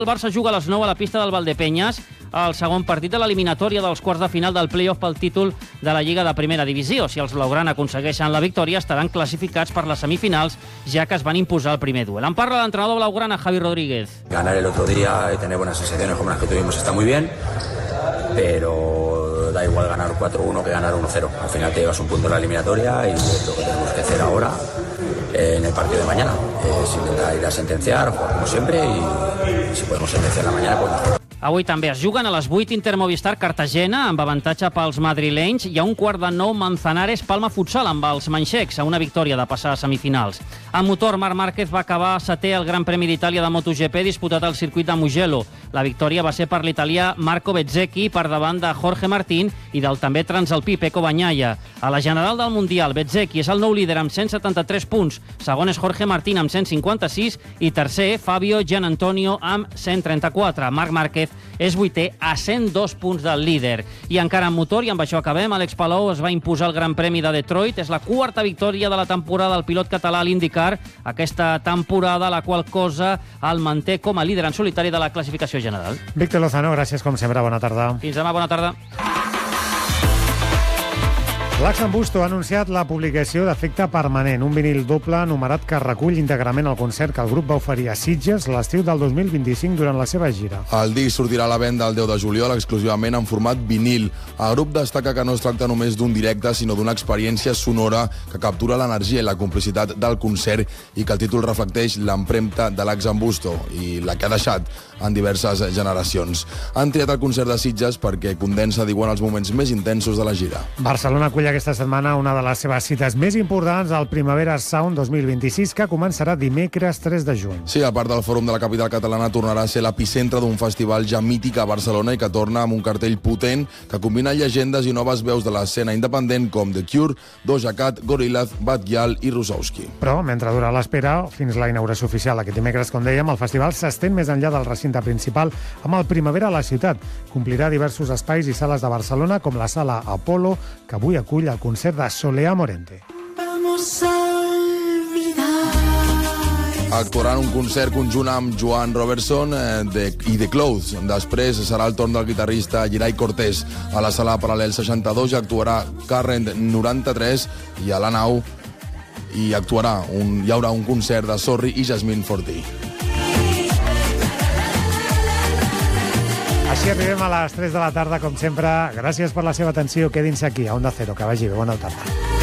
El Barça juga a les 9 a la pista del Valdepeñas, el segon partit de l'eliminatòria dels quarts de final del play-off pel títol de la Lliga de Primera Divisió. Si els blaugrana aconsegueixen la victòria, estaran classificats per les semifinals, ja que es van imposar el primer duel. En parla l'entrenador blaugrana, Javi Rodríguez. Ganar el otro día y tener buenas sensaciones como las que tuvimos está muy bien, pero da igual ganar 4-1 que ganar 1-0. Al final te llevas un punto en la eliminatoria y es lo que tenemos que hacer ahora en el partido de mañana. Es intentar ir a sentenciar, jugar como siempre y si podemos sentenciar la mañana, pues mejor. Avui també es juguen a les 8 Inter-Movistar Cartagena, amb avantatge pels madrilenys, i a un quart de 9 Manzanares Palma Futsal, amb els manxecs, a una victòria de passar a semifinals. En motor, Marc Márquez va acabar setè al Gran Premi d'Itàlia de MotoGP disputat al circuit de Mugello. La victòria va ser per l'italià Marco Bezzecchi per davant de Jorge Martín i del també transalpí Pecco Bagnaia. A la general del Mundial, Bezzecchi és el nou líder amb 173 punts, segon és Jorge Martín amb 156 i tercer Fabio Gianantonio amb 134. Marc Márquez és vuitè a 102 punts del líder. I encara en motor, i amb això acabem, Àlex Palou es va imposar el Gran Premi de Detroit. És la quarta victòria de la temporada del pilot català a l'IndyCar, aquesta temporada, la qual cosa el manté com a líder en solitari de la classificació general. Víctor Lozano, gràcies com sempre, bona tarda. Fins demà, bona tarda. L'Axan Busto ha anunciat la publicació d'Efecte Permanent, un vinil doble numerat que recull íntegrament el concert que el grup va oferir a Sitges l'estiu del 2025 durant la seva gira. El disc sortirà a la venda el 10 de juliol exclusivament en format vinil. El grup destaca que no es tracta només d'un directe, sinó d'una experiència sonora que captura l'energia i la complicitat del concert i que el títol reflecteix l'empremta de l'Axan Busto i la que ha deixat en diverses generacions. Han triat el concert de Sitges perquè condensa, diuen, els moments més intensos de la gira. Barcelona acull aquesta setmana una de les seves cites més importants al Primavera Sound 2026, que començarà dimecres 3 de juny. Sí, a part del Fòrum de la capital catalana, tornarà a ser l'epicentre d'un festival ja mític a Barcelona i que torna amb un cartell potent que combina llegendes i noves veus de l'escena independent com The Cure, Doja Cat, Gorillaz, Bad Gyal i Rusowski. Però, mentre dura l'espera, fins la inauguració oficial aquest dimecres, com dèiem, el festival s'estén més enllà del recinte principal amb el Primavera a la ciutat. Complirà diversos espais i sales de Barcelona, com la sala Apolo, que avui acull el concert de Soleá Morente. Actuarà en un concert conjunt amb Joan Robertson i The Clouds. Després serà el torn del guitarrista Giray Cortés. A la sala Paral·lel 62 actuarà Current 93 i a la nau hi haurà un concert de Sorry i Jasmine Forti. Així arribem a les 3 de la tarda, com sempre. Gràcies per la seva atenció. Quedin-se aquí, a Onda Cero. Que vagi bé. Bona tarda.